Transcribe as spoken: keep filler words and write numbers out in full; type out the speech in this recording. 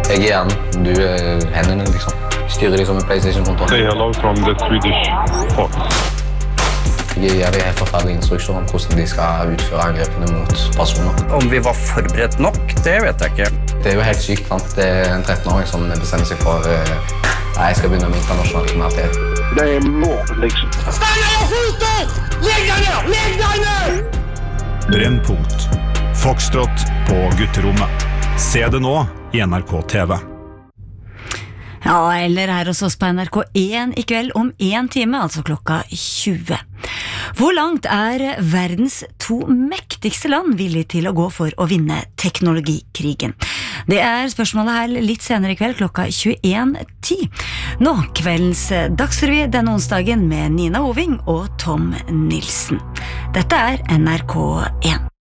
Jeg er hjernen, du er hendene liksom. Styrer de som en PlayStation-kontroll. Say hello from the Swedish Fox. Jeg gir dem helt forferdelige instruksjoner om hvordan de skal utføre angrepene mot personer. Om vi var forberedt nok, det vet jeg ikke. Det er jo helt sykt, sant? Det er en tretten-åring som bestemmer seg for uh, nei, jeg skal begynne med internasjonal kriminalitet. Det er mord, liksom. Stanna og skjuter! Legg deg ned! Legg deg ned! Brennpunkt. Foxtrot på gutterommet. Se det nå i N R K T V. Ja, eller her hos oss på N R K én i kveld om en time, altså klokka tjue. Hvor langt er verdens to mektigste land villig til å gå for å vinne teknologikrigen? Det er spørsmålet her litt senere i kveld, klokka tjueen ti. Nå, kveldens Dagsrevy denne onsdagen med Nina Hoving og Tom Nilsen. Dette er N R K én.